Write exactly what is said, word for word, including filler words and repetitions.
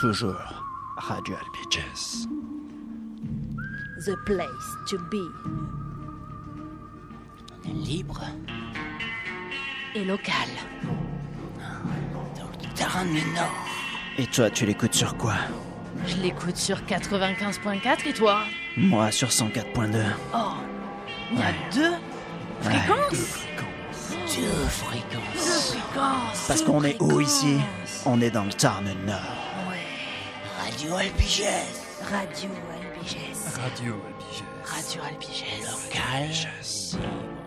toujours Radio Albiges. The place to be. On est libre. Et local. Dans le terrain du Nord. Et toi, tu l'écoutes sur quoi? Je l'écoute sur quatre-vingt-quinze point quatre et toi? Moi, sur cent quatre point deux. Oh, il y a Ouais. deux Ouais. fréquences. Deux fréquences. Deux fréquences. Parce deux qu'on est où fréquences. ici? On est dans le Tarn Nord. Ouais. Radio Albiges. Radio Albiges. Radio Albiges. Radio Albiges. Local.